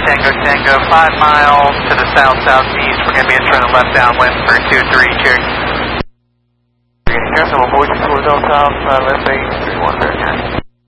Tango Tango, 5 miles to the south-southeast. We're going to be in turn the left downwind for 2-3, Cherokee. Air 7 Voyager towards South, left base, 31 Bear County.